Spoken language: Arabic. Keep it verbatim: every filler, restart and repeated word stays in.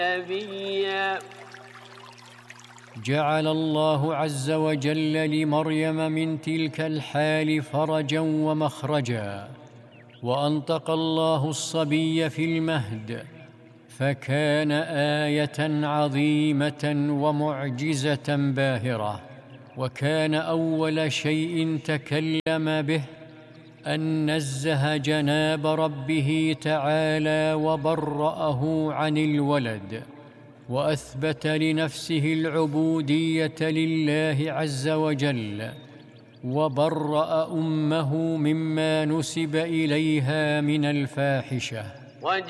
نبيا. جعل الله عز وجل لمريم من تلك الحال فرجا ومخرجا، وأنطق الله الصبي في المهد، فكان آية عظيمة ومعجزة باهرة. وكان أول شيء تكلم به أن نزه جناب ربه تعالى وبرأه عن الولد، وأثبت لنفسه العبودية لله عز وجل، وبرأ أمه مما نسب إليها من الفاحشة.